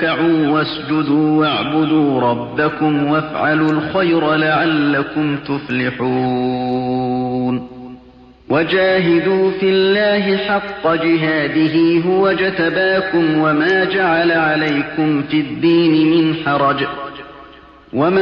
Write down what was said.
اركعوا واسجدوا واعبدوا ربكم وافعلوا الخير لعلكم تفلحون وجاهدوا في الله حق جهاده هو اجتباكم وما جعل عليكم في الدين من حرج